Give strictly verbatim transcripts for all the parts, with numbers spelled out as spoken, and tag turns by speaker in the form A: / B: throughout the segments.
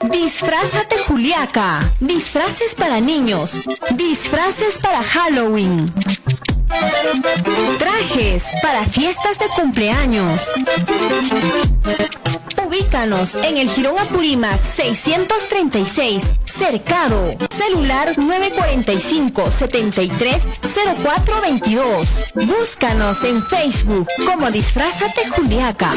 A: Disfrázate Juliaca. Disfraces para niños. Disfraces para Halloween. Trajes para fiestas de cumpleaños. Ubícanos en el Jirón Apurímac seiscientos treinta y seis, Cercado. Celular nueve cuatro cinco, siete tres, cero cuatro dos dos. Búscanos en Facebook como Disfrázate Juliaca.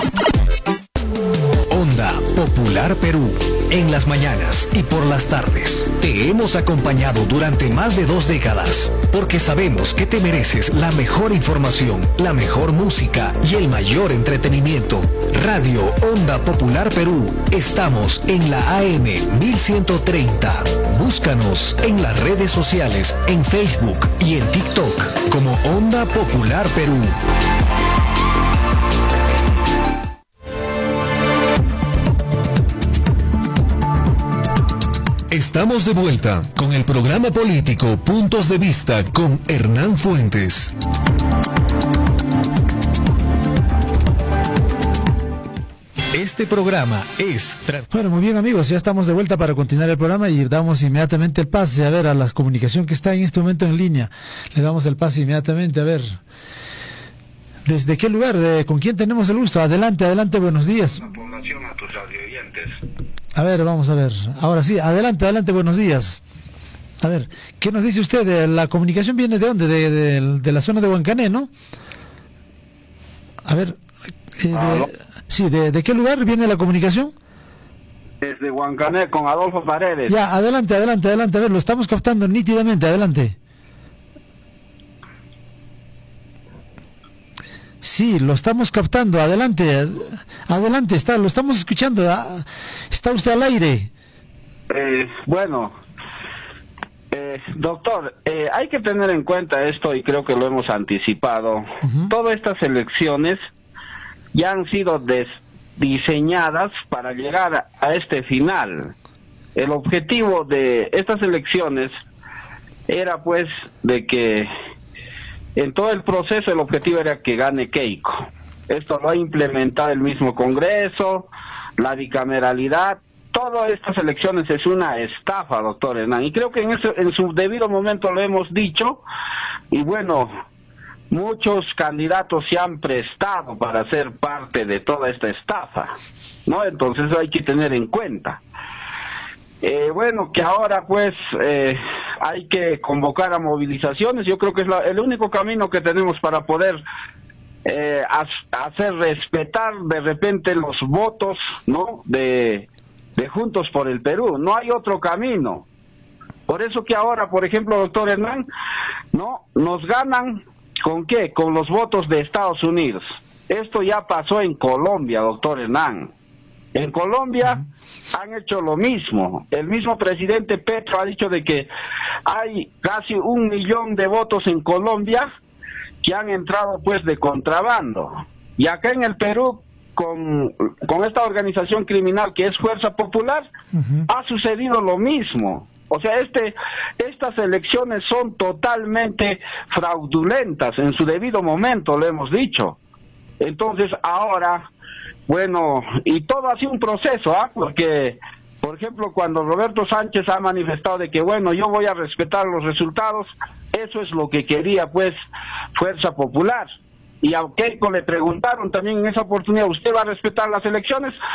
B: Onda Popular Perú, en las mañanas y por las tardes. Te hemos acompañado durante más de dos décadas, porque sabemos que te mereces la mejor información, la mejor música y el mayor entretenimiento. Radio Onda Popular Perú, estamos en la A M mil ciento treinta. Búscanos en las redes sociales, en Facebook y en TikTok como Onda Popular Perú. Estamos de vuelta con el programa político Puntos de Vista con Hernán Fuentes. Este programa es...
C: Bueno, muy bien amigos, ya estamos de vuelta para continuar el programa y damos inmediatamente el pase, a ver, a la comunicación que está en este momento en línea. Le damos el pase inmediatamente, a ver... ¿Desde qué lugar? ¿De, ¿Con quién tenemos el gusto? Adelante, adelante, buenos días.
D: La población, a tus radioyentes.
C: A ver, vamos a ver. Ahora sí, adelante, adelante, buenos días. A ver, ¿qué nos dice usted? ¿La comunicación viene de dónde? De, de, de la zona de Huancané, ¿no? A ver, eh, de, sí, de, ¿de qué lugar viene la comunicación?
D: Desde Huancané, con Adolfo Paredes.
C: Ya, adelante, adelante, adelante. A ver, lo estamos captando nítidamente, adelante. Sí, lo estamos captando, adelante, adelante, está, lo estamos escuchando, está usted al aire.
D: Eh, bueno, eh, doctor, eh, hay que tener en cuenta esto y creo que lo hemos anticipado. Uh-huh. Todas estas elecciones ya han sido diseñadas para llegar a, a este final. El objetivo de estas elecciones era pues de que en todo el proceso el objetivo era que gane Keiko. Esto lo ha implementado el mismo Congreso, la bicameralidad. Todas estas elecciones es una estafa, doctor Hernán. Y creo que en, ese, en su debido momento lo hemos dicho. Y bueno, muchos candidatos se han prestado para ser parte de toda esta estafa, ¿no? Entonces eso hay que tener en cuenta. Eh, bueno, que ahora pues eh, hay que convocar a movilizaciones. Yo creo que es la, el único camino que tenemos para poder eh, hacer respetar de repente los votos, ¿no? De, de Juntos por el Perú. No hay otro camino. Por eso que ahora, por ejemplo, doctor Hernán, ¿no? Nos ganan ¿con qué? Con los votos de Estados Unidos. Esto ya pasó en Colombia, doctor Hernán. En Colombia han hecho lo mismo. El mismo presidente Petro ha dicho de que hay casi un millón de votos en Colombia que han entrado pues de contrabando. Y acá en el Perú, con, con esta organización criminal que es Fuerza Popular, uh-huh. ha sucedido lo mismo. O sea, este, estas elecciones son totalmente fraudulentas en su debido momento, lo hemos dicho. Entonces ahora... Bueno, y todo ha sido un proceso, ¿ah? ¿eh? Porque, por ejemplo, cuando Roberto Sánchez ha manifestado de que, bueno, yo voy a respetar los resultados, eso es lo que quería, pues, Fuerza Popular. Y a Keiko le preguntaron también en esa oportunidad, ¿usted va a respetar las elecciones?